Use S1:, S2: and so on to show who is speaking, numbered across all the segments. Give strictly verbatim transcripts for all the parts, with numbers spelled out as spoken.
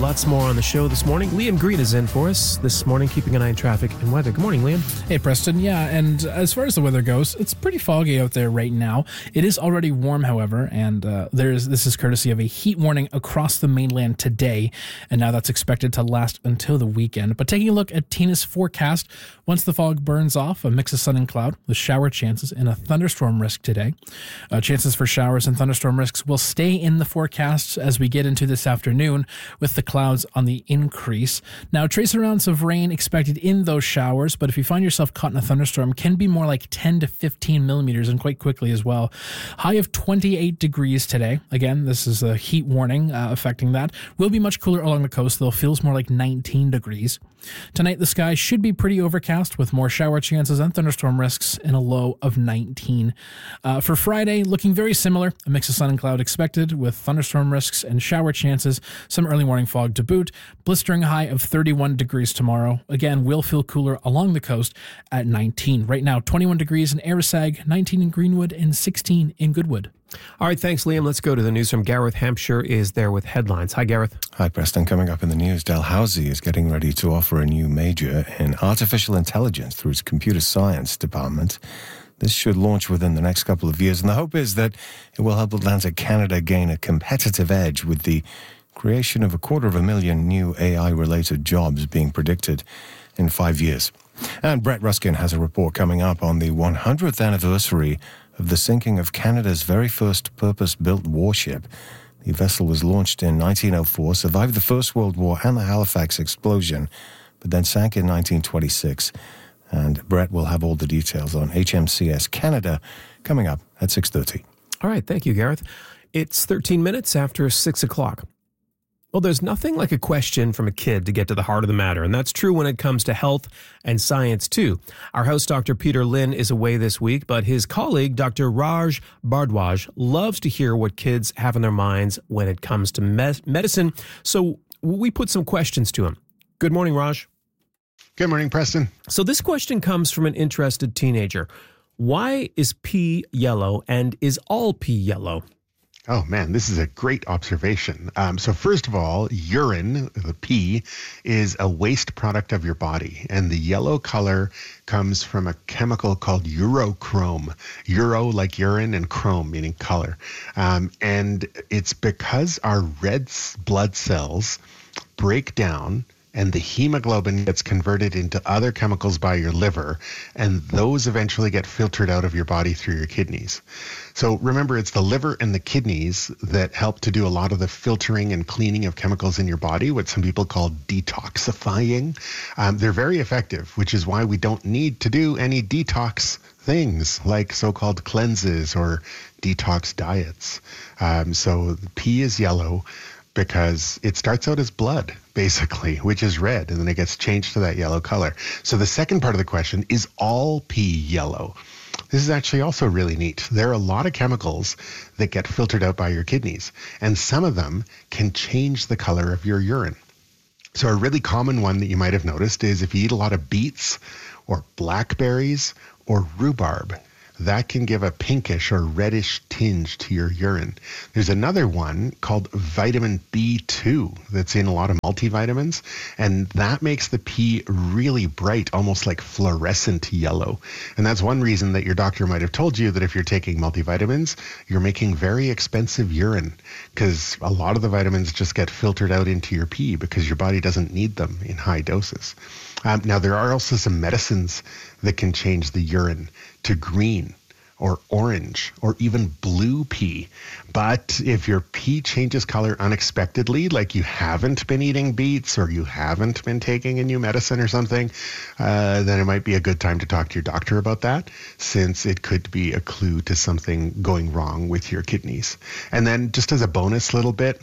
S1: Lots more on the show this morning. Liam Green is in for us this morning, keeping an eye on traffic and weather. Good morning, Liam.
S2: Hey, Preston. Yeah, and as far as the weather goes, it's pretty foggy out there right now. It is already warm, however, and uh, there's this is courtesy of a heat warning across the mainland today, and now that's expected to last until the weekend. But taking a look at Tina's forecast, once the fog burns off, a mix of sun and cloud with shower chances and a thunderstorm risk today. Uh, chances for showers and thunderstorm risks will stay in the forecast as we get into this afternoon, with the clouds on the increase. Now, trace amounts of rain expected in those showers, but if you find yourself caught in a thunderstorm, can be more like ten to fifteen millimeters, and quite quickly as well. High of twenty-eight degrees today. Again, this is a heat warning uh, affecting that. Will be much cooler along the coast, though. Feels more like nineteen degrees. Tonight, the sky should be pretty overcast with more shower chances and thunderstorm risks and a low of nineteen. Uh, for Friday, looking very similar. A mix of sun and cloud expected with thunderstorm risks and shower chances. Some early morning fog to boot. Blistering high of thirty-one degrees tomorrow. Again, will feel cooler along the coast at nineteen. Right now, twenty-one degrees in Arisag, nineteen in Greenwood, and sixteen in Goodwood.
S1: All right, thanks, Liam. Let's go to the newsroom. Gareth Hampshire is there with headlines. Hi, Gareth.
S3: Hi, Preston. Coming up in the news, Dalhousie is getting ready to offer a new major in artificial intelligence through its computer science department. This should launch within the next couple of years, and the hope is that it will help Atlantic Canada gain a competitive edge with the creation of a quarter of a million new A I-related jobs being predicted in five years. And Brett Ruskin has a report coming up on the one hundredth anniversary of the sinking of Canada's very first purpose-built warship. The vessel was launched in nineteen oh four, survived the First World War and the Halifax explosion, but then sank in nineteen twenty-six. And Brett will have all the details on H M C S Canada coming up at six thirty.
S1: All right, thank you, Gareth. It's thirteen minutes after six o'clock. Well, there's nothing like a question from a kid to get to the heart of the matter, and that's true when it comes to health and science, too. Our host, Doctor Peter Lynn, is away this week, but his colleague, Doctor Raj Bhardwaj, loves to hear what kids have in their minds when it comes to me- medicine, so we put some questions to him. Good morning, Raj.
S4: Good morning, Preston.
S1: So this question comes from an interested teenager. Why is pee yellow, and is all pee yellow?
S4: Oh, man, this is a great observation. Um, so first of all, urine, the pee, is a waste product of your body. And the yellow color comes from a chemical called urochrome. Uro like urine and chrome meaning color. Um, and it's because our red blood cells break down and the hemoglobin gets converted into other chemicals by your liver, and those eventually get filtered out of your body through your kidneys. So remember, it's the liver and the kidneys that help to do a lot of the filtering and cleaning of chemicals in your body, what some people call detoxifying. Um, they're very effective, which is why we don't need to do any detox things like so-called cleanses or detox diets. Um, so pee is yellow because it starts out as blood, basically, which is red, and then it gets changed to that yellow color. So the second part of the question, is all pee yellow? This is actually also really neat. There are a lot of chemicals that get filtered out by your kidneys, and some of them can change the color of your urine. So a really common one that you might have noticed is if you eat a lot of beets or blackberries or rhubarb, that can give a pinkish or reddish tinge to your urine. There's another one called vitamin B two that's in a lot of multivitamins, and that makes the pee really bright, almost like fluorescent yellow. And that's one reason that your doctor might have told you that if you're taking multivitamins, you're making very expensive urine, because a lot of the vitamins just get filtered out into your pee because your body doesn't need them in high doses. Um, now, there are also some medicines that can change the urine to green or orange or even blue pee. But if your pee changes color unexpectedly, like you haven't been eating beets or you haven't been taking a new medicine or something, uh, then it might be a good time to talk to your doctor about that, since it could be a clue to something going wrong with your kidneys. And then just as a bonus little bit,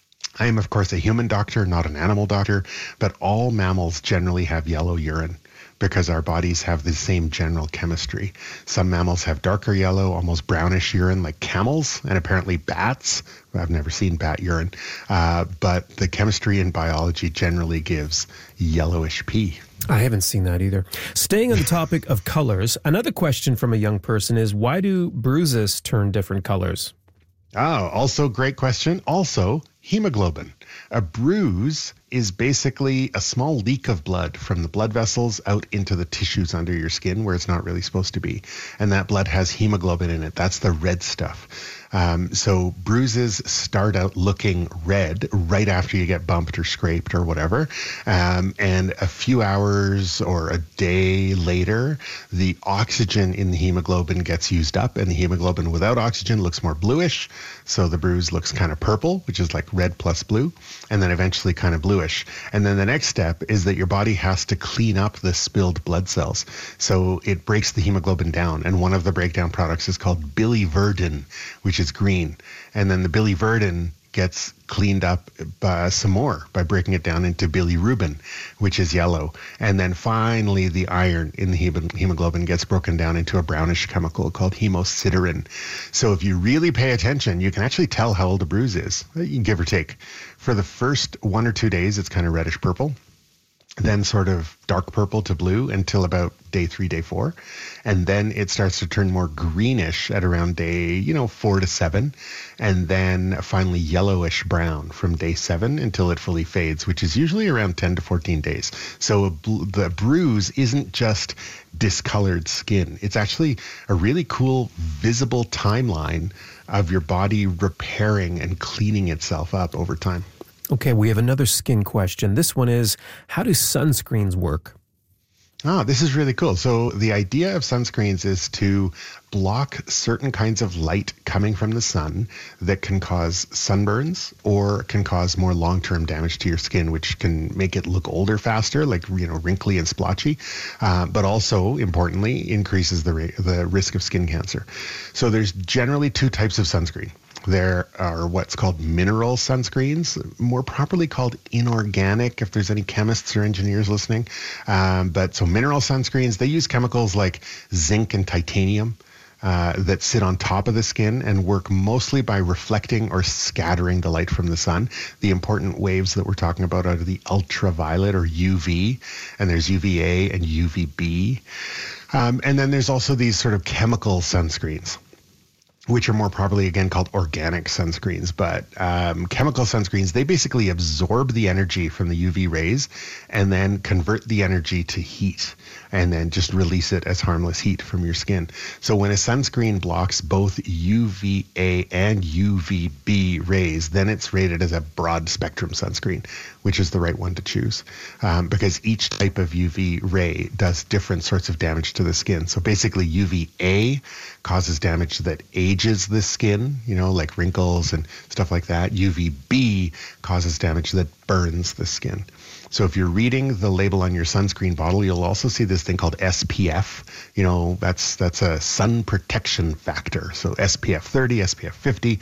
S4: I am, of course, a human doctor, not an animal doctor, but all mammals generally have yellow urine because our bodies have the same general chemistry. Some mammals have darker yellow, almost brownish urine like camels, and apparently bats. I've never seen bat urine, uh, but the chemistry in biology generally gives yellowish pee.
S1: I haven't seen that either. Staying on the topic of colors, another question from a young person is, why do bruises turn different colors?
S4: Oh, also great question. Also, hemoglobin. A bruise is basically a small leak of blood from the blood vessels out into the tissues under your skin where it's not really supposed to be. And that blood has hemoglobin in it. That's the red stuff. Um, so bruises start out looking red right after you get bumped or scraped or whatever. Um, and a few hours or a day later, the oxygen in the hemoglobin gets used up, and the hemoglobin without oxygen looks more bluish. So the bruise looks kind of purple, which is like red plus blue, and then eventually kind of bluish. And then the next step is that your body has to clean up the spilled blood cells. So it breaks the hemoglobin down. And one of the breakdown products is called biliverdin, which is green. And then the biliverdin gets cleaned up by some more by breaking it down into bilirubin, which is yellow. And then finally, the iron in the hemoglobin gets broken down into a brownish chemical called hemosiderin. So if you really pay attention, you can actually tell how old a bruise is, give or take. For the first one or two days, it's kind of reddish purple, then sort of dark purple to blue until about day three, day four. And then it starts to turn more greenish at around day, you know, four to seven. And then finally yellowish brown from day seven until it fully fades, which is usually around ten to fourteen days. So a bl- the bruise isn't just discolored skin. It's actually a really cool visible timeline of your body repairing and cleaning itself up over time.
S1: Okay, we have another skin question. This one is, how do sunscreens work?
S4: Ah, this is really cool. So the idea of sunscreens is to block certain kinds of light coming from the sun that can cause sunburns or can cause more long-term damage to your skin, which can make it look older faster, like, you know, wrinkly and splotchy, uh, but also, importantly, increases the, ra- the risk of skin cancer. So there's generally two types of sunscreen. There are what's called mineral sunscreens, more properly called inorganic, if there's any chemists or engineers listening. Um, but so mineral sunscreens, they use chemicals like zinc and titanium uh, that sit on top of the skin and work mostly by reflecting or scattering the light from the sun. The important waves that we're talking about are the ultraviolet or U V, and there's U V A and U V B. Um, and then there's also these sort of chemical sunscreens, which are more properly, again, called organic sunscreens. But um, chemical sunscreens, they basically absorb the energy from the U V rays and then convert the energy to heat and then just release it as harmless heat from your skin. So when a sunscreen blocks both U V A and U V B rays, then it's rated as a broad spectrum sunscreen, which is the right one to choose, um, because each type of U V ray does different sorts of damage to the skin. So basically U V A causes damage that ages the skin, you know, like wrinkles and stuff like that. U V B causes damage that burns the skin. So if you're reading the label on your sunscreen bottle, you'll also see this thing called S P F. You know, that's that's a sun protection factor. So S P F thirty, S P F fifty.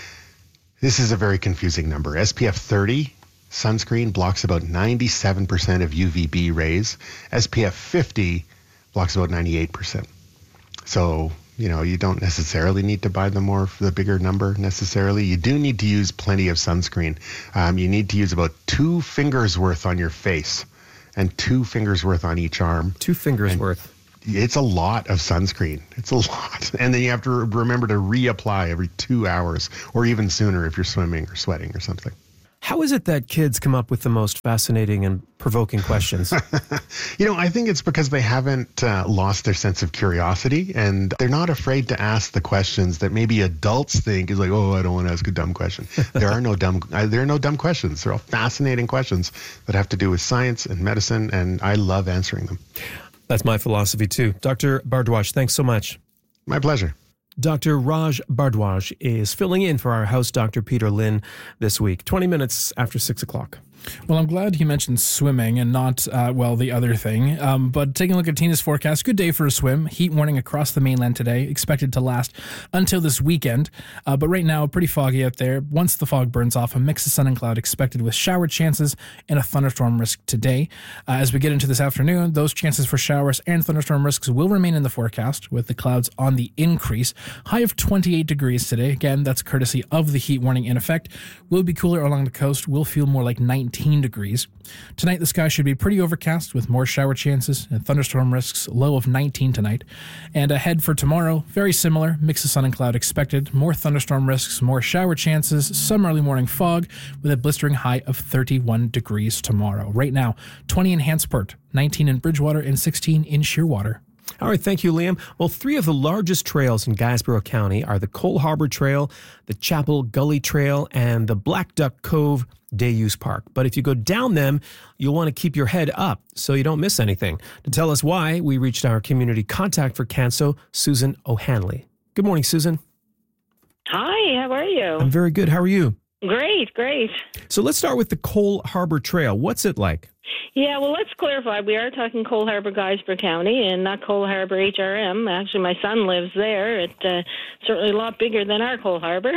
S4: This is a very confusing number. S P F thirty sunscreen blocks about ninety-seven percent of U V B rays. S P F fifty blocks about ninety-eight percent. So, you know, you don't necessarily need to buy the more, the bigger number necessarily. You do need to use plenty of sunscreen. Um, you need to use about two fingers worth on your face and two fingers worth on each arm.
S1: Two fingers
S4: and
S1: worth.
S4: It's a lot of sunscreen. It's a lot. And then you have to remember to reapply every two hours or even sooner if you're swimming or sweating or something.
S1: How is it that kids come up with the most fascinating and provoking questions?
S4: You know, I think it's because they haven't uh, lost their sense of curiosity, and they're not afraid to ask the questions that maybe adults think is like, oh, I don't want to ask a dumb question. There are no dumb, uh, there are no dumb questions. They're all fascinating questions that have to do with science and medicine, and I love answering them.
S1: That's my philosophy too. Doctor Bhardwaj, thanks so much.
S4: My pleasure.
S1: Doctor Raj Bhardwaj is filling in for our house Doctor Peter Lynn this week, twenty minutes after six o'clock.
S2: Well, I'm glad he mentioned swimming and not, uh, well, the other thing. Um, but taking a look at Tina's forecast, good day for a swim. Heat warning across the mainland today, expected to last until this weekend. Uh, but right now, pretty foggy out there. Once the fog burns off, a mix of sun and cloud expected with shower chances and a thunderstorm risk today. Uh, as we get into this afternoon, those chances for showers and thunderstorm risks will remain in the forecast, with the clouds on the increase. High of twenty-eight degrees today. Again, that's courtesy of the heat warning in effect. Will be cooler along the coast. Will feel more like nineteen nineteen degrees. Tonight, the sky should be pretty overcast with more shower chances and thunderstorm risks, low of nineteen tonight. And ahead for tomorrow, very similar, mix of sun and cloud expected, more thunderstorm risks, more shower chances, some early morning fog with a blistering high of thirty-one degrees tomorrow. Right now, twenty in Hansport, nineteen in Bridgewater, and sixteen in Shearwater.
S1: All right, thank you, Liam. Well, three of the largest trails in Guysborough County are the Cole Harbour Trail, the Chapel Gully Trail, and the Black Duck Cove Day Use Park. But if you go down them, you'll want to keep your head up so you don't miss anything. To tell us why, we reached our community contact for Canso, Susan O'Hanley. Good morning, Susan.
S5: Hi, how are you?
S1: I'm very good. How are you?
S5: Great, great.
S1: So let's start with the Cole Harbour Trail. What's it like?
S5: Yeah, well, let's clarify. We are talking Cole Harbour, Guysborough County, and not Cole Harbour H R M. Actually, my son lives there. It's uh, certainly a lot bigger than our Cole Harbour.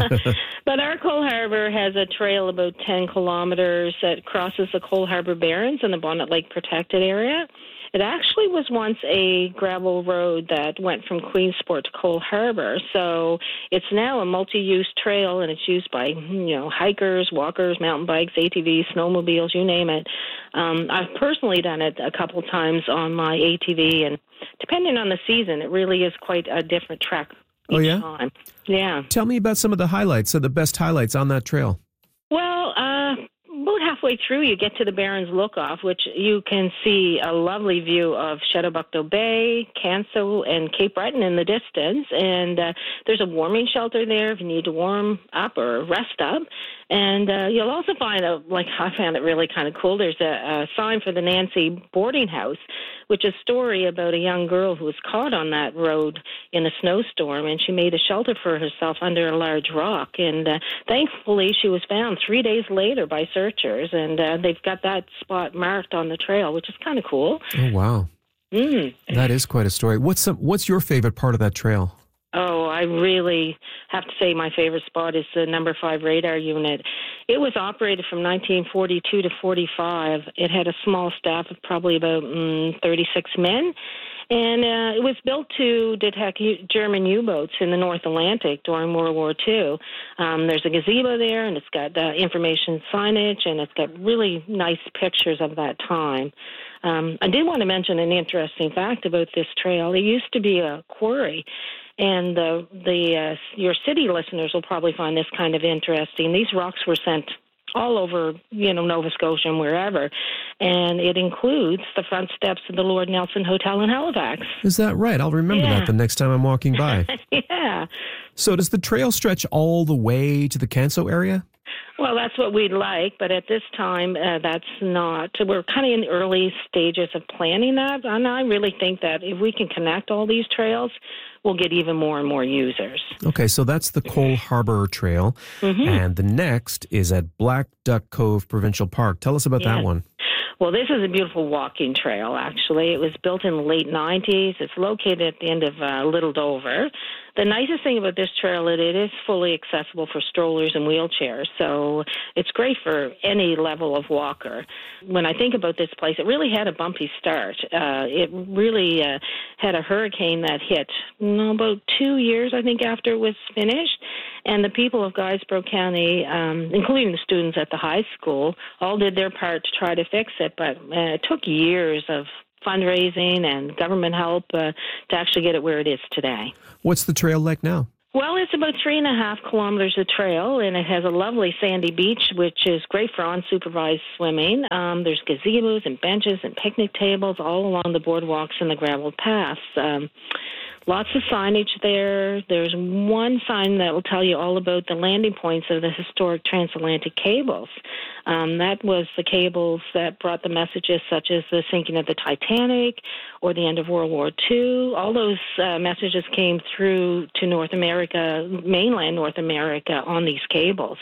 S5: But our Cole Harbour has a trail about ten kilometers that crosses the Cole Harbour Barrens in the Bonnet Lake Protected Area. It actually was once a gravel road that went from Queensport to Cole Harbour, so it's now a multi-use trail, and it's used by, you know, hikers, walkers, mountain bikes, A T Vs, snowmobiles, you name it. Um, I've personally done it a couple times on my A T V, and depending on the season, it really is quite a different trek each
S1: oh, yeah?
S5: time. Yeah.
S1: Tell me about some of the highlights, so the best highlights on that trail.
S5: Well, uh, about halfway through, you get to the Barrens Lookoff, which you can see a lovely view of Chedabucto Bay, Canso, and Cape Breton in the distance. And uh, there's a warming shelter there if you need to warm up or rest up. And uh, you'll also find, a, like I found it really kind of cool, there's a, a sign for the Nancy boarding house, which is a story about a young girl who was caught on that road in a snowstorm, and she made a shelter for herself under a large rock. And uh, thankfully, she was found three days later by searchers, and uh, they've got that spot marked on the trail, which is kind of cool.
S1: Oh, wow.
S5: Mm.
S1: That is quite a story. What's some, What's your favorite part of that trail?
S5: Oh, I really have to say my favorite spot is the number five radar unit. It was operated from nineteen forty-two to forty-five. It had a small staff of probably about mm, thirty-six men. And uh, it was built to detect U- German U-boats in the North Atlantic during World War Two. Um, there's a gazebo there, and it's got uh, information signage, and it's got really nice pictures of that time. Um, I did want to mention an interesting fact about this trail. It used to be a quarry. And the the uh, your city listeners will probably find this kind of interesting. These rocks were sent all over, you know, Nova Scotia and wherever, and it includes the front steps of the Lord Nelson Hotel in Halifax.
S1: Is that right? I'll remember
S5: yeah.
S1: that the next time I'm walking by.
S5: Yeah.
S1: So does the trail stretch all the way to the Canso area?
S5: Well, that's what we'd like, but at this time, uh, that's not. We're kind of in the early stages of planning that, and I really think that if we can connect all these trails, we'll get even more and more users.
S1: Okay, so that's the Cole Harbour Trail,
S5: mm-hmm.
S1: and the next is at Black Duck Cove Provincial Park. Tell us about
S5: yeah.
S1: that one.
S5: Well, this is a beautiful walking trail, actually. It was built in the late nineties. It's located at the end of uh, Little Dover. The nicest thing about this trail is it is fully accessible for strollers and wheelchairs, so it's great for any level of walker. When I think about this place, it really had a bumpy start. Uh, it really uh, had a hurricane that hit no, about two years, I think, after it was finished, and the people of Guysborough County, um, including the students at the high school, all did their part to try to fix it, but uh, it took years of fundraising and government help uh, to actually get it where it is today.
S1: What's the trail like now?
S5: Well, it's about three and a half kilometers of trail, and it has a lovely sandy beach, which is great for unsupervised swimming. Um, there's gazebos and benches and picnic tables all along the boardwalks and the graveled paths. Um, Lots of signage there. There's one sign that will tell you all about the landing points of the historic transatlantic cables. Um, that was the cables that brought the messages such as the sinking of the Titanic or the end of World War Two. All those uh, messages came through to North America, mainland North America, on these cables.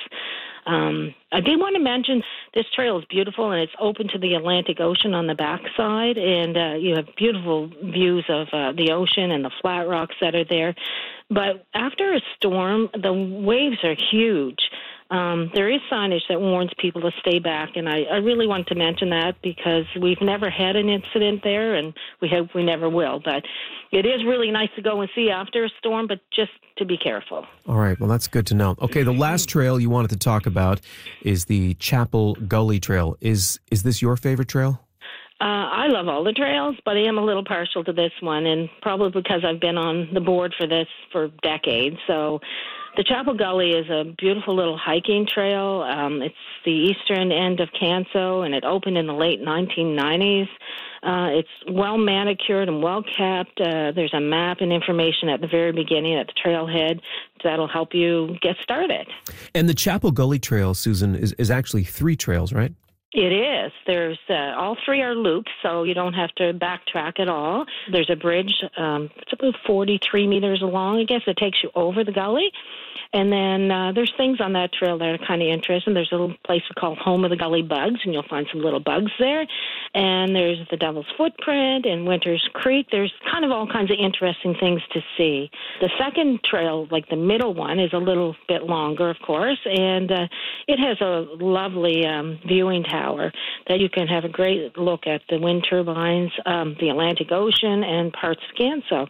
S5: Um, I did want to mention this trail is beautiful, and it's open to the Atlantic Ocean on the backside, and uh, you have beautiful views of uh, the ocean and the flat rocks that are there. But after a storm, the waves are huge. Um, there is signage that warns people to stay back, and I, I really want to mention that because we've never had an incident there, and we hope we never will. But it is really nice to go and see after a storm, but just to be careful.
S1: All right, well, that's good to know. Okay, the last trail you wanted to talk about is the Chapel Gully Trail. Is is this your favorite trail?
S5: Uh, I love all the trails, but I am a little partial to this one, and probably because I've been on the board for this for decades. So the Chapel Gully is a beautiful little hiking trail. Um, it's the eastern end of Canso, and it opened in the late nineteen nineties. Uh, it's well manicured and well kept. Uh, there's a map and information at the very beginning at the trailhead that'll help you get started.
S1: And the Chapel Gully Trail, Susan, is, is actually three trails, right?
S5: It is. There's uh, all three are loops, so you don't have to backtrack at all. There's a bridge. Um, it's about forty-three meters long. I guess it takes you over the gully. And then uh, there's things on that trail that are kind of interesting. There's a little place called Home of the Gully Bugs, and you'll find some little bugs there. And there's the Devil's Footprint and Winter's Creek. There's kind of all kinds of interesting things to see. The second trail, like the middle one, is a little bit longer, of course, and uh, it has a lovely um, viewing tower that you can have a great look at the wind turbines, um, the Atlantic Ocean, and parts of Canso.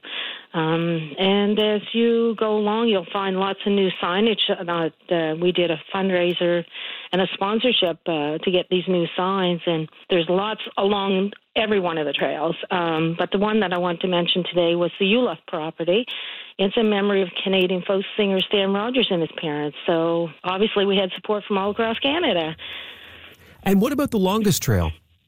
S5: Um, and as you go along, you'll find lots of new signage. Uh, uh, we did a fundraiser and a sponsorship uh, to get these new signs, and there's lots along every one of the trails. Um, but the one that I want to mention today was the Ulaf property. It's in memory of Canadian folk singer Stan Rogers and his parents. So obviously we had support from all across Canada.
S1: And what about the longest trail?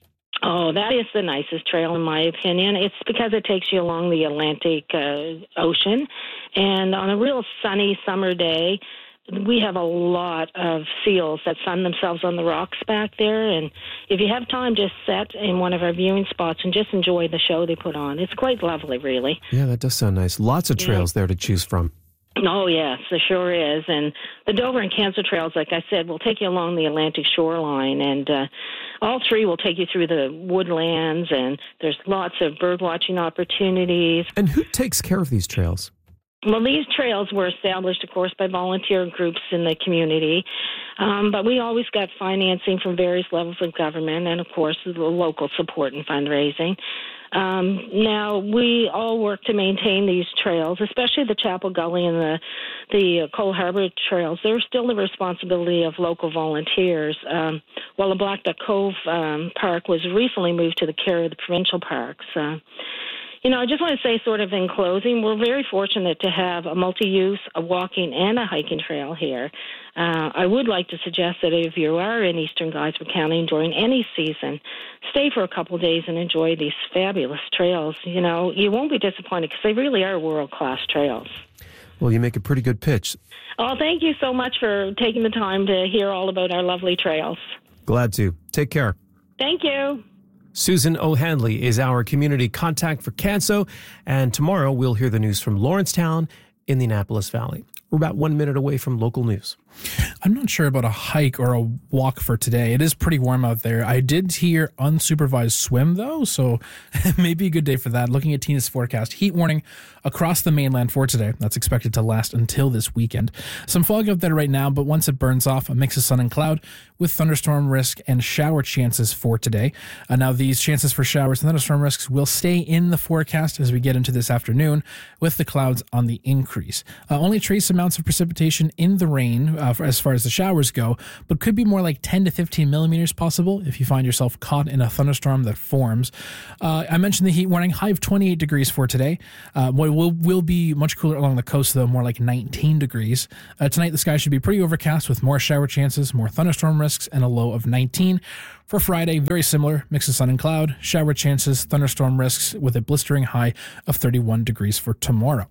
S5: Oh, that is the nicest trail, in my opinion. It's because it takes you along the Atlantic uh, Ocean. And on a real sunny summer day, we have a lot of seals that sun themselves on the rocks back there. And if you have time, just sit in one of our viewing spots and just enjoy the show they put on. It's quite lovely, really.
S1: Yeah, that does sound nice. Lots of trails yeah. there to choose from.
S5: Oh, yes, there sure is. And the Dover and Canso trails, like I said, will take you along the Atlantic shoreline. And uh, all three will take you through the woodlands, and there's lots of birdwatching opportunities.
S1: And who takes care of these trails?
S5: Well, these trails were established, of course, by volunteer groups in the community. Um, but we always got financing from various levels of government and, of course, the local support and fundraising. Um, now, we all work to maintain these trails, especially the Chapel Gully and the the Cole Harbour trails. They're still the responsibility of local volunteers, um, while the Black Duck Cove um, Park was recently moved to the care of the provincial parks. Uh, You know, I just want to say sort of in closing, we're very fortunate to have a multi-use, a walking and a hiking trail here. Uh, I would like to suggest that if you are in Eastern Guysborough County during any season, stay for a couple of days and enjoy these fabulous trails. You know, you won't be disappointed because they really are world-class trails.
S1: Well, you make a pretty good pitch.
S5: Oh, thank you so much for taking the time to hear all about our lovely trails.
S1: Glad to. Take care.
S5: Thank you.
S1: Susan O'Handley is our community contact for Canso, and tomorrow we'll hear the news from Lawrencetown in the Annapolis Valley. We're about one minute away from local news.
S2: I'm not sure about a hike or a walk for today. It is pretty warm out there. I did hear unsupervised swim, though, so maybe a good day for that. Looking at Tina's forecast, heat warning across the mainland for today. That's expected to last until this weekend. Some fog out there right now, but once it burns off, a mix of sun and cloud with thunderstorm risk and shower chances for today. Uh, now, these chances for showers and thunderstorm risks will stay in the forecast as we get into this afternoon with the clouds on the increase. Uh, only trace amounts of precipitation in the rain uh, for, as far as the showers go, but could be more like ten to fifteen millimeters possible if you find yourself caught in a thunderstorm that forms. Uh, I mentioned the heat warning, high of twenty-eight degrees for today. Uh, what will, will be much cooler along the coast, though, more like nineteen degrees. Uh, tonight, the sky should be pretty overcast with more shower chances, more thunderstorm risks, and a low of nineteen. For Friday, very similar, mix of sun and cloud, shower chances, thunderstorm risks with a blistering high of thirty-one degrees for tomorrow.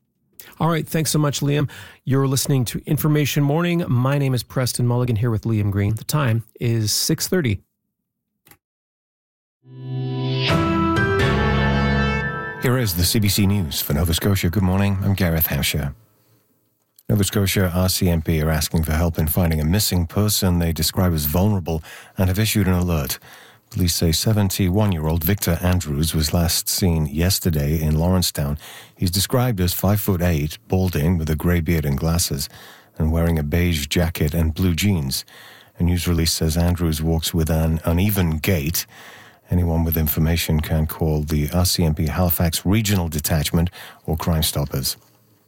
S1: All right, thanks so much, Liam. You're listening to Information Morning. My name is Preston Mulligan here with Liam Green. The time is six thirty.
S3: Here is the C B C News for Nova Scotia. Good morning, I'm Gareth Hausher. Nova Scotia R C M P are asking for help in finding a missing person they describe as vulnerable and have issued an alert. Police say seventy-one-year-old Victor Andrews was last seen yesterday in Lawrencetown. He's described as five foot eight, balding with a grey beard and glasses. and wearing a beige jacket and blue jeans. A news release says Andrews walks with an uneven gait. Anyone with information can call the R C M P Halifax Regional Detachment or Crime Stoppers.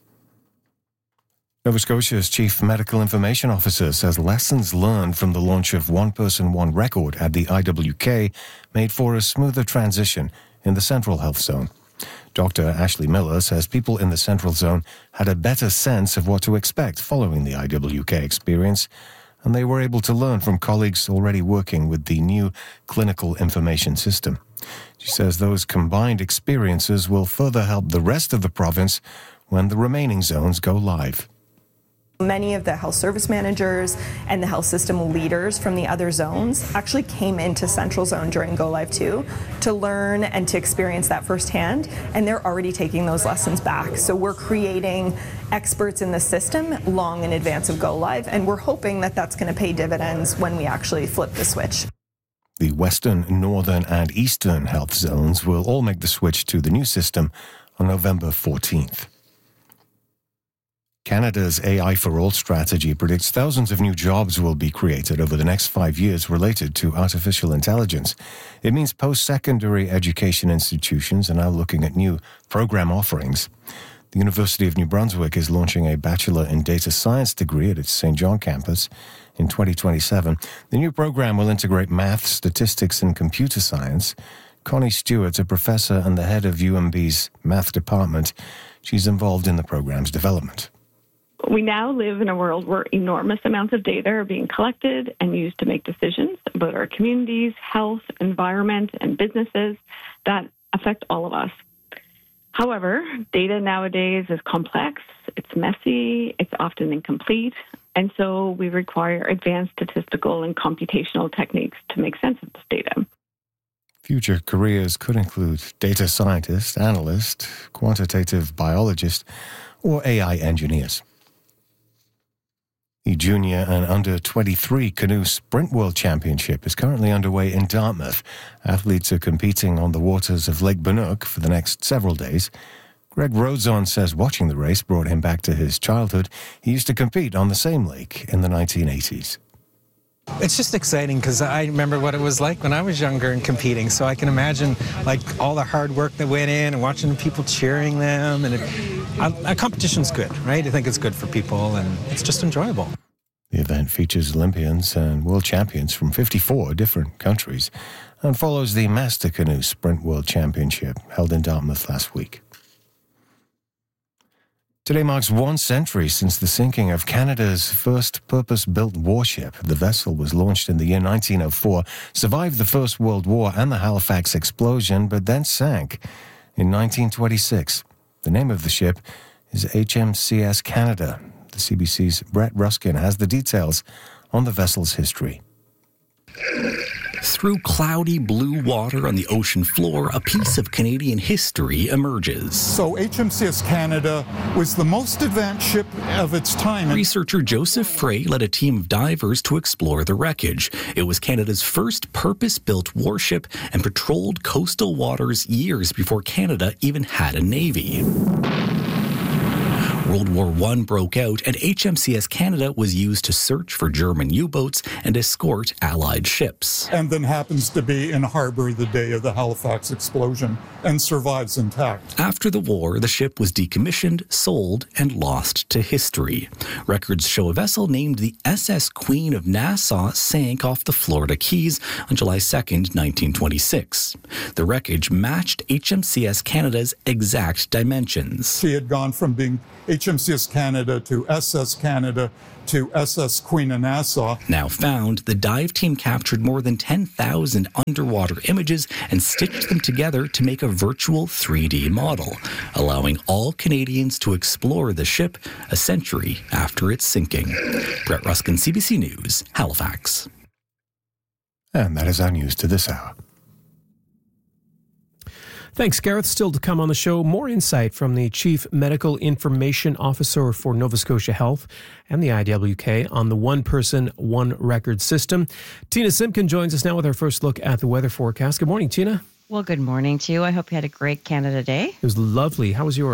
S3: Nova Scotia's Chief Medical Information Officer says lessons learned from the launch of One Person, One Record at the I W K made for a smoother transition in the Central Health Zone. Doctor Ashley Miller says people in the Central Zone had a better sense of what to expect following the I W K experience, and they were able to learn from colleagues already working with the new clinical information system. She says those combined experiences will further help the rest of the province when the remaining zones go live.
S6: Many of the health service managers and the health system leaders from the other zones actually came into Central Zone during Go Live two to learn and to experience that firsthand, and they're already taking those lessons back. So we're creating experts in the system long in advance of Go Live, and we're hoping that that's going to pay dividends when we actually flip the switch.
S3: The Western, Northern and Eastern health zones will all make the switch to the new system on November fourteenth. Canada's A I for All strategy predicts thousands of new jobs will be created over the next five years related to artificial intelligence. It means post-secondary education institutions are now looking at new program offerings. The University of New Brunswick is launching a Bachelor in Data Science degree at its Saint John campus in twenty twenty-seven. The new program will integrate math, statistics, and computer science. Connie Stewart's a professor and the head of U M B's math department. She's involved in the program's development.
S7: We now live in a world where enormous amounts of data are being collected and used to make decisions about our communities, health, environment, and businesses that affect all of us. However, data nowadays is complex, it's messy, it's often incomplete, and so we require advanced statistical and computational techniques to make sense of this data.
S3: Future careers could include data scientist, analyst, quantitative biologist, or A I engineers. The Junior and Under twenty-three Canoe Sprint World Championship is currently underway in Dartmouth. Athletes are competing on the waters of Lake Bannock for the next several days. Greg Rodzon says watching the race brought him back to his childhood. He used to compete on the same lake in the nineteen eighties.
S8: It's just exciting because I remember what it was like when I was younger and competing, so I can imagine like all the hard work that went in and watching people cheering them, and it, a, a competition's good, right? I think it's good for people and it's just enjoyable.
S3: The event features Olympians and world champions from fifty-four different countries and follows the Master Canoe Sprint World Championship held in Dartmouth last week. Today marks one century since the sinking of Canada's first purpose-built warship. The vessel was launched in the year nineteen oh four, survived the First World War and the Halifax explosion, but then sank in nineteen twenty-six. The name of the ship is H M C S Canada. The C B C's Brett Ruskin has the details on the vessel's history.
S9: Through cloudy blue water on the ocean floor, a piece of Canadian history emerges.
S10: So H M C S Canada was the most advanced ship of its time.
S9: Researcher Joseph Frey led a team of divers to explore the wreckage. It was Canada's first purpose-built warship and patrolled coastal waters years before Canada even had a navy. World War One broke out, and H M C S Canada was used to search for German U-boats and escort Allied ships.
S10: And then happens to be in harbor the day of the Halifax explosion and survives intact.
S9: After the war, the ship was decommissioned, sold, and lost to history. Records show a vessel named the S S Queen of Nassau sank off the Florida Keys on July second, nineteen twenty-six. The wreckage matched H M C S Canada's exact dimensions.
S10: She had gone from being H M C S Canada to S S Canada to S S Queen of Nassau.
S9: Now found, the dive team captured more than ten thousand underwater images and stitched them together to make a virtual three D model, allowing all Canadians to explore the ship a century after its sinking. Brett Ruskin, C B C News, Halifax.
S3: And that is our news to this hour.
S1: Thanks, Gareth. Still to come on the show, more insight from the Chief Medical Information Officer for Nova Scotia Health and the I W K on the One Person, One Record system. Tina Simpkin joins us now with our first look at the weather forecast. Good morning, Tina.
S11: Well, good morning to you. I hope you had a great Canada Day.
S1: It was lovely. How was yours?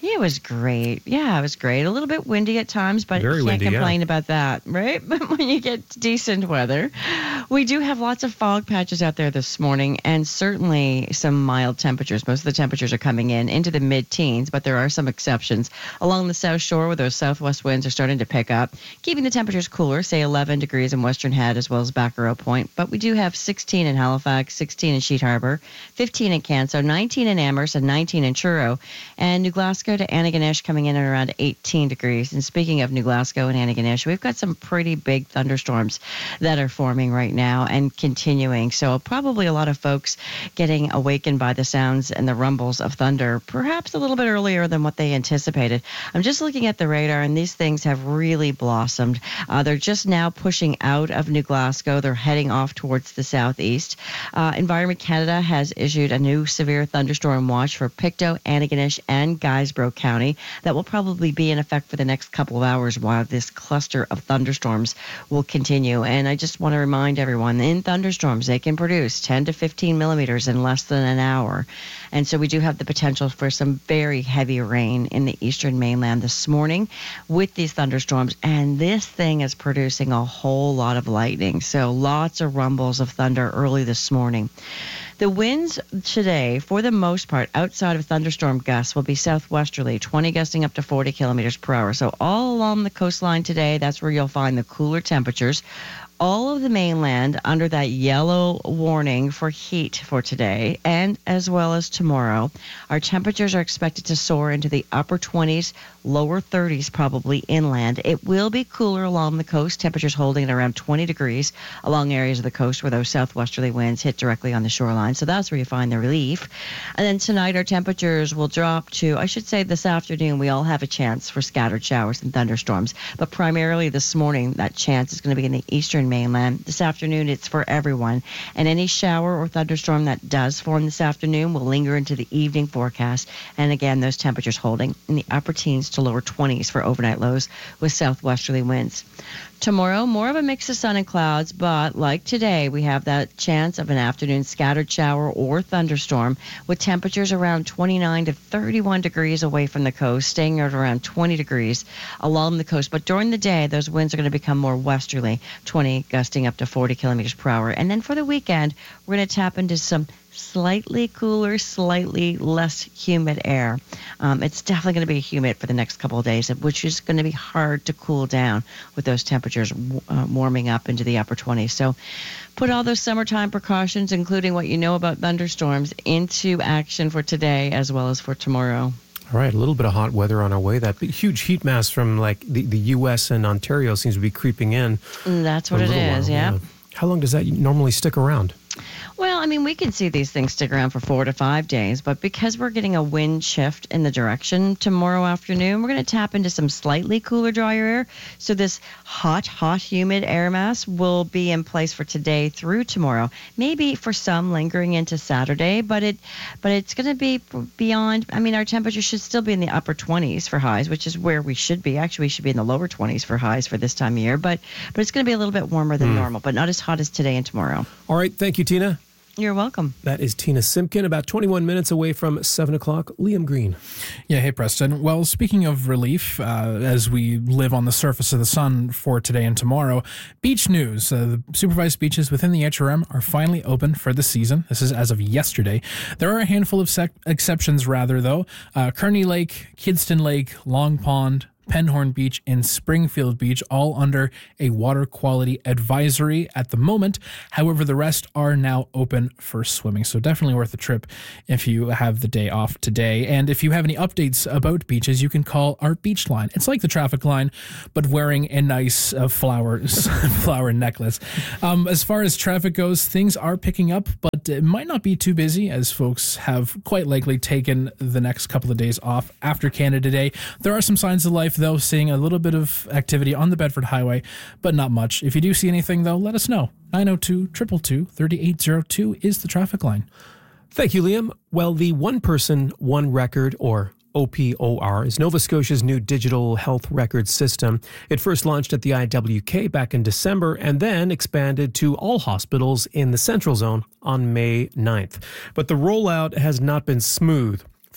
S11: It was great. Yeah, it was great. A little bit windy at times, but
S1: Very
S11: you can't
S1: windy,
S11: complain
S1: yeah.
S11: about that, right? But when you get decent weather, we do have lots of fog patches out there this morning, and certainly some mild temperatures. Most of the temperatures are coming in into the mid-teens, but there are some exceptions. Along the South Shore, where those southwest winds are starting to pick up, keeping the temperatures cooler, say eleven degrees in Western Head as well as Baccarau Point. But we do have sixteen in Halifax, sixteen in Sheet Harbour, fifteen in Canso, nineteen in Amherst, and nineteen in Truro. And New Glasgow to Antigonish coming in at around eighteen degrees. And speaking of New Glasgow and Antigonish, we've got some pretty big thunderstorms that are forming right now and continuing. So probably a lot of folks getting awakened by the sounds and the rumbles of thunder, perhaps a little bit earlier than what they anticipated. I'm just looking at the radar, and these things have really blossomed. Uh, they're just now pushing out of New Glasgow. They're heading off towards the southeast. Uh, Environment Canada has issued a new severe thunderstorm watch for Pictou, Antigonish, and Guysborough County that will probably be in effect for the next couple of hours while this cluster of thunderstorms will continue. And I just want to remind everyone, in thunderstorms, they can produce ten to fifteen millimeters in less than an hour. And so we do have the potential for some very heavy rain in the eastern mainland this morning with these thunderstorms. And this thing is producing a whole lot of lightning. So lots of rumbles of thunder early this morning. The winds today, for the most part, outside of thunderstorm gusts, will be southwesterly, twenty gusting up to forty kilometers per hour. So all along the coastline today, that's where you'll find the cooler temperatures. All of the mainland under that yellow warning for heat for today and as well as tomorrow. Our temperatures are expected to soar into the upper twenties, lower thirties probably inland. It will be cooler along the coast, temperatures holding at around twenty degrees along areas of the coast where those southwesterly winds hit directly on the shoreline. So that's where you find the relief. And then tonight our temperatures will drop to, I should say this afternoon, we all have a chance for scattered showers and thunderstorms. But primarily this morning, that chance is going to be in the eastern mainland. This afternoon, it's for everyone. And any shower or thunderstorm that does form this afternoon will linger into the evening forecast. And again, those temperatures holding in the upper teens to lower twenties for overnight lows with southwesterly winds. Tomorrow, more of a mix of sun and clouds, but like today, we have that chance of an afternoon scattered shower or thunderstorm with temperatures around twenty-nine to thirty-one degrees away from the coast, staying at around twenty degrees along the coast. But during the day, those winds are going to become more westerly, twenty gusting up to forty kilometers per hour. And then for the weekend, we're going to tap into some slightly cooler, slightly less humid air. Um, it's definitely going to be humid for the next couple of days, which is going to be hard to cool down with those temperatures uh, warming up into the upper twenties. So put all those summertime precautions, including what you know about thunderstorms, into action for today as well as for tomorrow.
S1: All right, a little bit of hot weather on our way. That big, huge heat mass from like the, the U S and Ontario seems to be creeping in.
S11: That's what it is, yeah.
S1: yeah. How long does that normally stick around?
S11: Well, I mean, we can see these things stick around for four to five days, but because we're getting a wind shift in the direction tomorrow afternoon, we're going to tap into some slightly cooler, drier air. So this hot, hot, humid air mass will be in place for today through tomorrow. Maybe for some lingering into Saturday, but it, but it's going to be beyond. I mean, our temperature should still be in the upper twenties for highs, which is where we should be. Actually, we should be in the lower twenties for highs for this time of year, but but it's going to be a little bit warmer than mm. normal, but not as hot as today and tomorrow.
S1: All right, thank you, Tina.
S11: You're welcome.
S1: That is Tina Simpkin, about twenty-one minutes away from seven o'clock. Liam Green.
S2: Yeah, hey, Preston. Well, speaking of relief, uh, as we live on the surface of the sun for today and tomorrow, beach news. Uh, the supervised beaches within the H R M are finally open for the season. This is as of yesterday. There are a handful of sec- exceptions, rather, though. Uh, Kearney Lake, Kidston Lake, Long Pond, Penhorn Beach, and Springfield Beach, all under a water quality advisory at the moment. However, the rest are now open for swimming, so definitely worth a trip if you have the day off today. And if you have any updates about beaches, you can call our beach line. It's like the traffic line, but wearing a nice uh, flowers, flower necklace. Um, as far as traffic goes, things are picking up, but it might not be too busy, as folks have quite likely taken the next couple of days off after Canada Day. There are some signs of life, though, seeing a little bit of activity on the Bedford Highway, but not much. If you do see anything, though, let us know. nine oh two, two two two, three eight zero two is the traffic line.
S1: Thank you, Liam. Well, the One Person, One Record, or O P O R, is Nova Scotia's new digital health record system. It first launched at the I W K back in December and then expanded to all hospitals in the Central Zone on May ninth. But the rollout has not been smooth.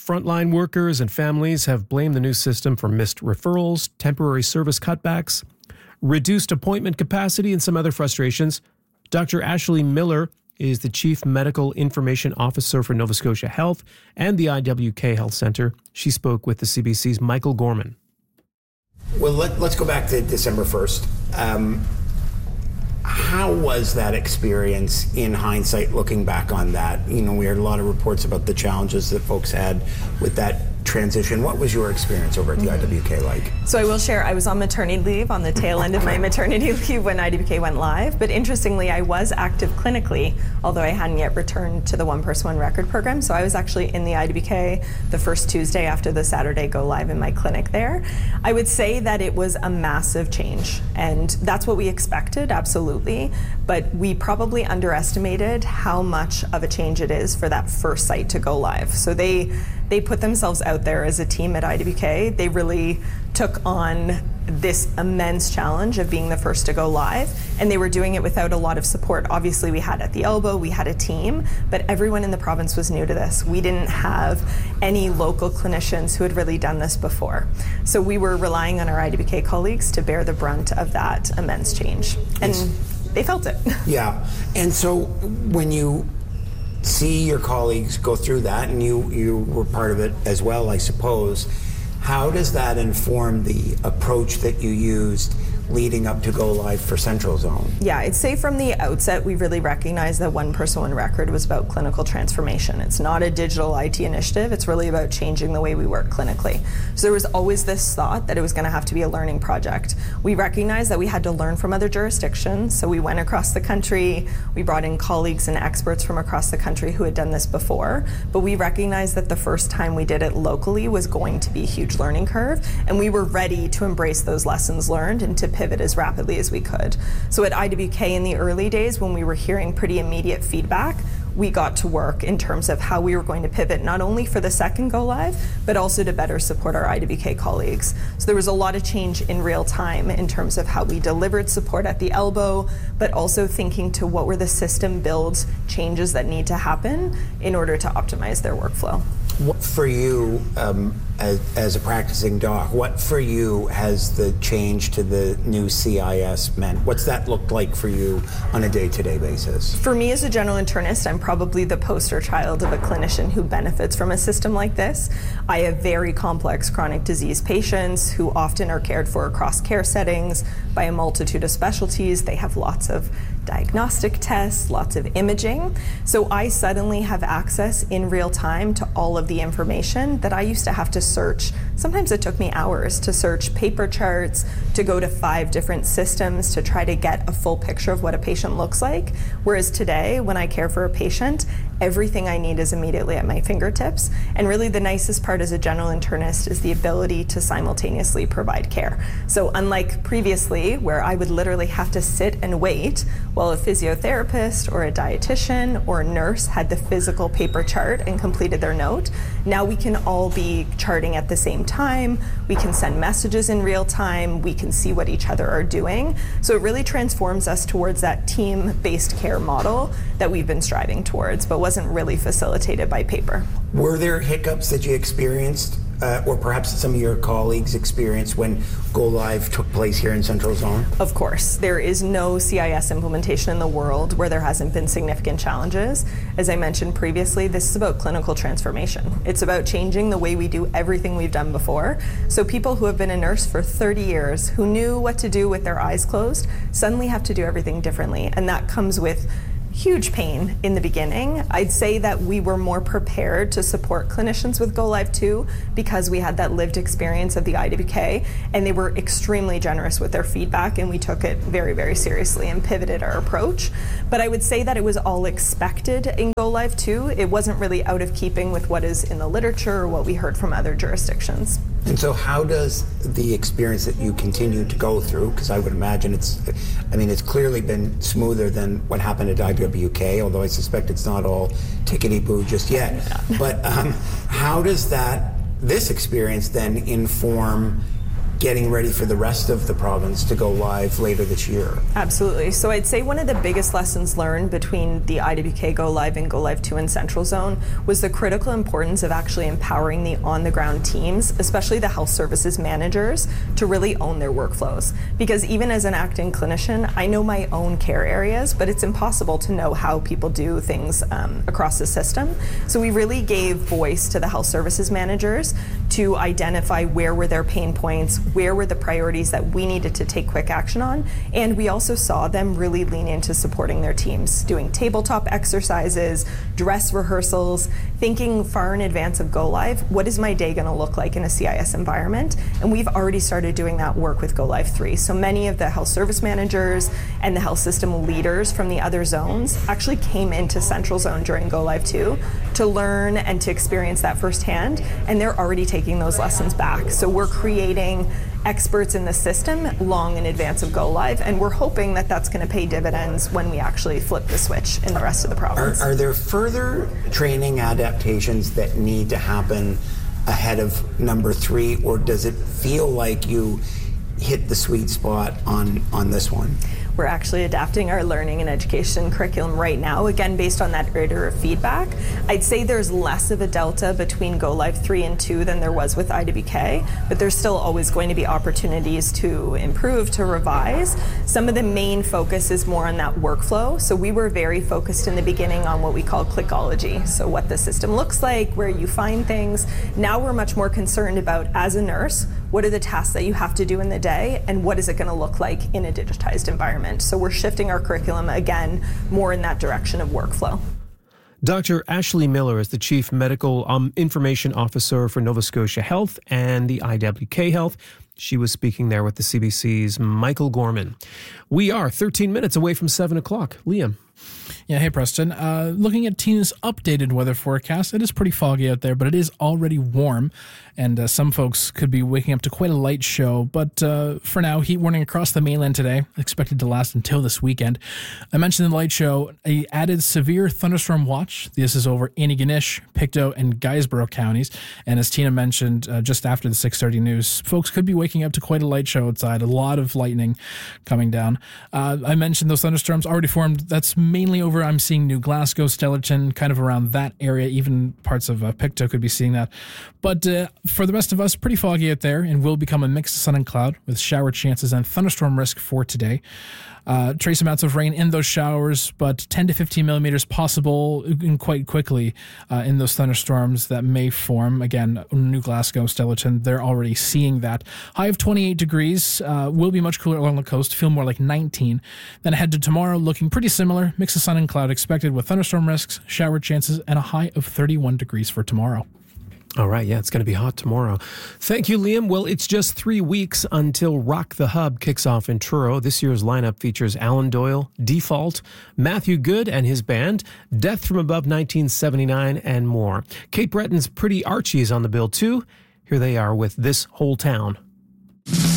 S1: Frontline workers and families have blamed the new system for missed referrals, temporary service cutbacks, reduced appointment capacity, and some other frustrations. Doctor Ashley Miller is the Chief Medical Information Officer for Nova Scotia Health and the I W K Health Centre. She spoke with the C B C's Michael Gorman.
S12: Well, let, let's go back to December first. Um, how was that experience in hindsight, looking back on that? You know, we heard a lot of reports about the challenges that folks had with that transition. What was your experience over at the mm-hmm. I W K like?
S6: So I will share, I was on maternity leave on the tail end of my maternity leave when I W K went live, but interestingly, I was active clinically, although I hadn't yet returned to the One Person One Record program. So I was actually in the I W K the first Tuesday after the Saturday go live in my clinic there. I would say that it was a massive change, and that's what we expected, absolutely, but we probably underestimated how much of a change it is for that first site to go live. So they They put themselves out there as a team at I W K. They really took on this immense challenge of being the first to go live, and they were doing it without a lot of support. Obviously, we had at the elbow, we had a team, but everyone in the province was new to this. We didn't have any local clinicians who had really done this before. So we were relying on our I W K colleagues to bear the brunt of that immense change, and it's, they felt it.
S12: Yeah, and so when you see your colleagues go through that, and you, you were part of it as well, I suppose, how does that inform the approach that you used leading up to go live for Central Zone?
S6: Yeah, I'd say from the outset, we really recognized that One Person One Record was about clinical transformation. It's not a digital I T initiative. It's really about changing the way we work clinically. So there was always this thought that it was going to have to be a learning project. We recognized that we had to learn from other jurisdictions, so we went across the country. We brought in colleagues and experts from across the country who had done this before, but we recognized that the first time we did it locally was going to be a huge learning curve, and we were ready to embrace those lessons learned and to pivot as rapidly as we could. So at I W K in the early days, when we were hearing pretty immediate feedback, we got to work in terms of how we were going to pivot, not only for the second go live, but also to better support our I W K colleagues. So there was a lot of change in real time in terms of how we delivered support at the elbow, but also thinking to what were the system builds changes that need to happen in order to optimize their workflow.
S12: What for you, um, as, as a practicing doc, what for you has the change to the new C I S meant? What's that looked like for you on a day-to-day basis?
S6: For me as a general internist, I'm probably the poster child of a clinician who benefits from a system like this. I have very complex chronic disease patients who often are cared for across care settings by a multitude of specialties. They have lots of diagnostic tests, lots of imaging. So I suddenly have access in real time to all of the information that I used to have to search. Sometimes it took me hours to search paper charts, to go to five different systems to try to get a full picture of what a patient looks like. Whereas today, when I care for a patient, everything I need is immediately at my fingertips. And really the nicest part as a general internist is the ability to simultaneously provide care. So unlike previously, where I would literally have to sit and wait while a physiotherapist or a dietitian or a nurse had the physical paper chart and completed their note, now we can all be charting at the same time. We can send messages in real time. We can see what each other are doing. So it really transforms us towards that team-based care model that we've been striving towards, but wasn't really facilitated by paper.
S12: Were there hiccups that you experienced, uh, or perhaps some of your colleagues experienced when Go Live took place here in Central Zone?
S6: Of course. There is no C I S implementation in the world where there hasn't been significant challenges. As I mentioned previously, this is about clinical transformation. It's about changing the way we do everything we've done before. So people who have been a nurse for thirty years, who knew what to do with their eyes closed, suddenly have to do everything differently. And that comes with huge pain in the beginning. I'd say that we were more prepared to support clinicians with Go Live two because we had that lived experience of the I W K, and they were extremely generous with their feedback, and we took it very, very seriously and pivoted our approach. But I would say that it was all expected in Go Live two. It wasn't really out of keeping with what is in the literature or what we heard from other jurisdictions.
S12: And so how does the experience that you continue to go through, because I would imagine it's, I mean, it's clearly been smoother than what happened at I W K, although I suspect it's not all tickety-boo just yet. Yeah. But um, how does that, this experience then inform getting ready for the rest of the province to go live later this year?
S6: Absolutely. So I'd say one of the biggest lessons learned between the I W K Go Live and Go Live two in Central Zone was the critical importance of actually empowering the on-the-ground teams, especially the health services managers, to really own their workflows. Because even as an acting clinician, I know my own care areas, but it's impossible to know how people do things um, across the system. So we really gave voice to the health services managers to identify where were their pain points, where were the priorities that we needed to take quick action on, and we also saw them really lean into supporting their teams, doing tabletop exercises, dress rehearsals, thinking far in advance of Go Live, what is my day going to look like in a C I S environment? And we've already started doing that work with Go Live three. So many of the health service managers and the health system leaders from the other zones actually came into Central Zone during Go Live two to learn and to experience that firsthand, and they're already taking those lessons back. So we're creating experts in the system long in advance of Go Live, and we're hoping that that's going to pay dividends when we actually flip the switch in the rest of the province.
S12: Are, are there further training adaptations that need to happen ahead of number three, or does it feel like you hit the sweet spot on, on this one?
S6: We're actually adapting our learning and education curriculum right now, again, based on that iterative feedback. I'd say there's less of a delta between Go Live three and two than there was with I W K, but there's still always going to be opportunities to improve, to revise. Some of the main focus is more on that workflow. So we were very focused in the beginning on what we call clickology. So what the system looks like, where you find things. Now we're much more concerned about, as a nurse, what are the tasks that you have to do in the day, and what is it going to look like in a digitized environment? So we're shifting our curriculum, again, more in that direction of workflow.
S1: Doctor Ashley Miller is the Chief Medical um, Information Officer for Nova Scotia Health and the I W K Health. She was speaking there with the C B C's Michael Gorman. We are thirteen minutes away from seven o'clock. Liam.
S2: Yeah, hey Preston. Uh, looking at Tina's updated weather forecast, it is pretty foggy out there, but it is already warm, and uh, some folks could be waking up to quite a light show. But uh, for now, heat warning across the mainland today, expected to last until this weekend. I mentioned in the light show a added severe thunderstorm watch. This is over Antigonish, Pictou, and Guysborough counties. And as Tina mentioned uh, just after the six thirty news, folks could be waking up to quite a light show outside. A lot of lightning coming down. Uh, I mentioned those thunderstorms already formed. That's mainly over, I'm seeing New Glasgow, Stellarton, kind of around that area. Even parts of uh, Pictou could be seeing that. But uh, for the rest of us, pretty foggy out there, and will become a mix of sun and cloud with shower chances and thunderstorm risk for today. Uh, trace amounts of rain in those showers, but ten to fifteen millimeters possible in quite quickly uh, in those thunderstorms that may form. Again, New Glasgow, Stellarton, they're already seeing that. High of twenty-eight degrees, uh, will be much cooler along the coast, feel more like nineteen. Then ahead to tomorrow, looking pretty similar. Mix of sun and cloud expected with thunderstorm risks, shower chances, and a high of thirty-one degrees for tomorrow.
S1: All right, yeah, it's going to be hot tomorrow. Thank you, Liam. Well, it's just three weeks until Rock the Hub kicks off in Truro. This year's lineup features Alan Doyle, Default, Matthew Good and his band, Death from Above nineteen seventy-nine, and more. Kate Breton's Pretty Archie is on the bill, too. Here they are with This Whole Town.